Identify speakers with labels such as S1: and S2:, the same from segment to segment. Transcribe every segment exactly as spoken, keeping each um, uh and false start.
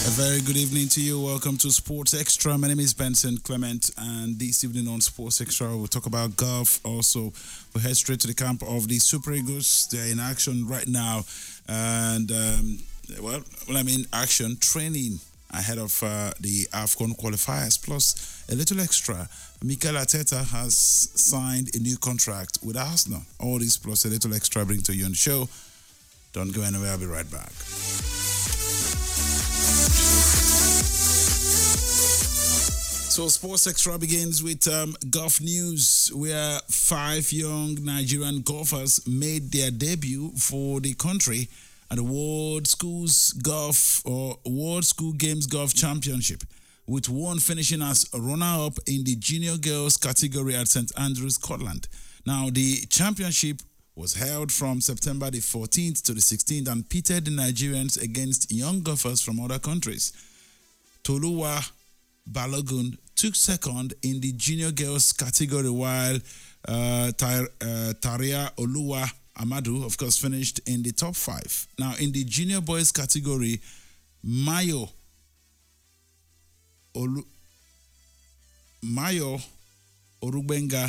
S1: A very good evening to you. Welcome to Sports Extra. My name is Benson Clement, and this evening on Sports Extra, we'll talk about golf. Also, we'll head straight to the camp of the Super Eagles. They're in action right now, and um, well, well, I mean, action training ahead of uh, the AFCON qualifiers. Plus, a little extra. Mikel Arteta has signed a new contract with Arsenal. All this plus a little extra bring to you on the show. Don't go anywhere. I'll be right back. So Sports Extra begins with um, golf news, where five young Nigerian golfers made their debut for the country at the World Schools Golf or World School Games Golf Championship, with one finishing as a runner-up in the junior girls category at Saint Andrews, Scotland. Now, the championship was held from September the fourteenth to the sixteenth and pitted the Nigerians against young golfers from other countries. Toluwa Balogun took second in the junior girls category, while uh, Tar- uh, Taria Oluwa Amadu, of course, finished in the top five. Now, in the junior boys category, Mayo Olu- Mayo Orubenga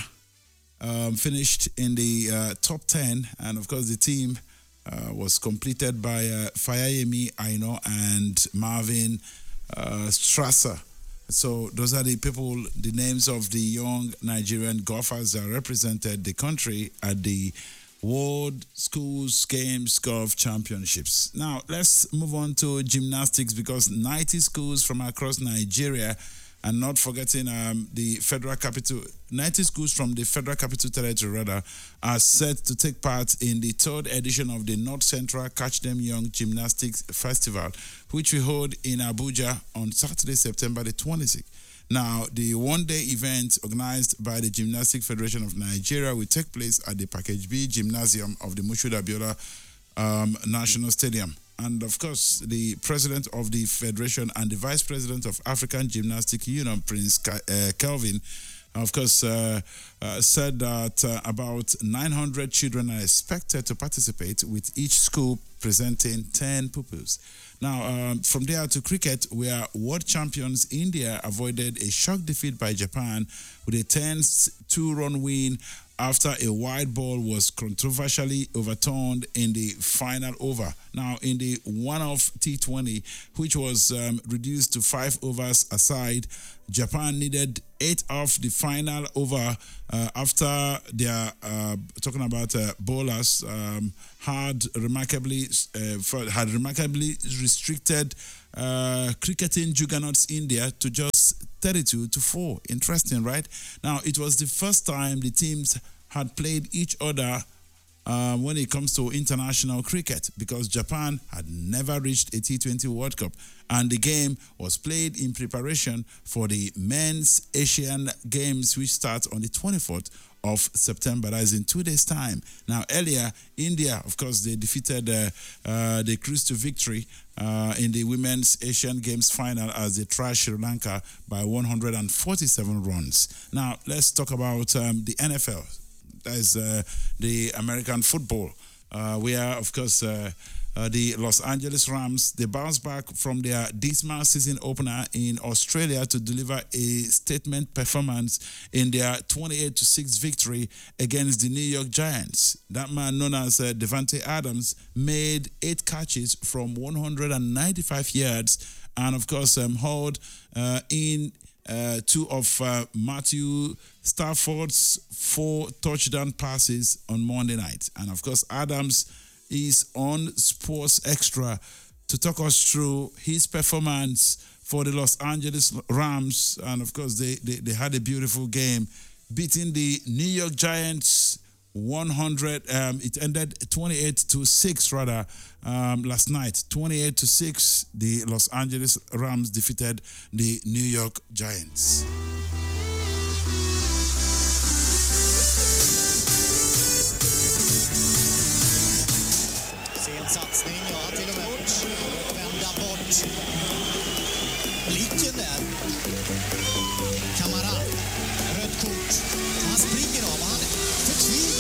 S1: um, finished in the uh, top ten, and of course, the team uh, was completed by uh, Fayayemi Aino and Marvin uh, Strasser. So those are the people, the names of the young Nigerian golfers that represented the country at the World Schools Games Golf Championships. Now, let's move on to gymnastics, because ninety schools from across Nigeria, and not forgetting um, the Federal Capital, ninety schools from the Federal Capital Territory, rather, are set to take part in the third edition of the North Central Catch Them Young Gymnastics Festival, which we hold in Abuja on Saturday, September the twenty-sixth. Now, the one-day event organized by the Gymnastics Federation of Nigeria will take place at the Package B Gymnasium of the Moshood Abiola um, National Stadium. And, of course, the president of the federation and the vice president of African Gymnastic Union, Prince uh, Kelvin, of course, uh, uh, said that uh, about nine hundred children are expected to participate, with each school presenting ten pupils. Now, um, from there to cricket, where world champions India avoided a shock defeat by Japan with a tense two-run win after a wide ball was controversially overturned in the final over. Now, in the one-off T twenty, which was um, reduced to five overs aside, Japan needed eight off the final over uh, after their, uh, talking about uh, bowlers, um, had remarkably uh, had remarkably restricted uh, cricketing juggernauts India to just thirty-two to four. Interesting, right? Now, it was the first time the teams had played each other uh, when it comes to international cricket, because Japan had never reached a T twenty World Cup, and the game was played in preparation for the Men's Asian Games, which starts on the twenty-fourth of September, that is in two days' time. Now, earlier, India, of course, they defeated, uh, uh, they cruised to victory uh, in the Women's Asian Games final as they trashed Sri Lanka by one hundred forty-seven runs. Now, let's talk about um, the N F L. That is uh, the American football, uh, where, of course, uh, uh, the Los Angeles Rams, they bounced back from their dismal season opener in Australia to deliver a statement performance in their twenty-eight to six victory against the New York Giants. That man, known as uh, Devante Adams, made eight catches from one hundred ninety-five yards, and, of course, um, hauled uh, in Uh, two of uh, Matthew Stafford's four touchdown passes on Monday night. And of course, Adams is on Sports Extra to talk us through his performance for the Los Angeles Rams. And of course, they, they, they had a beautiful game, beating the New York Giants one hundred. Um, it ended twenty-eight to six rather um, last night. twenty-eight to six. The Los Angeles Rams defeated the New York Giants.
S2: Sen satsning, ja, till och med vända bort blicken där. Kan man